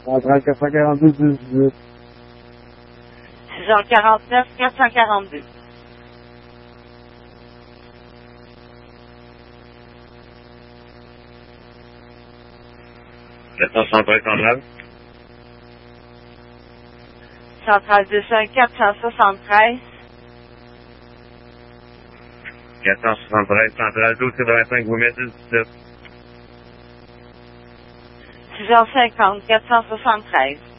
Centrale 442 18. 6h49, 442. (439) Centrale 201, 473. 473, centrale 1285, vous mettez 17. 6h50, 473.